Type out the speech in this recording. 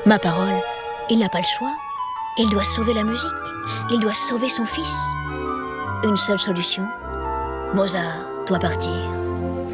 Ma parole, il n'a pas le choix. Il doit sauver la musique. Il doit sauver son fils. Une seule solution. Mozart doit partir.